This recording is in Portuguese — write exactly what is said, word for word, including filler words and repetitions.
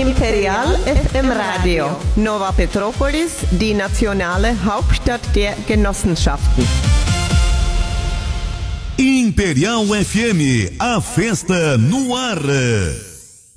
Imperial F M Radio, Nova Petropolis, die nationale Hauptstadt der Genossenschaften. Imperial F M, a festa no ar.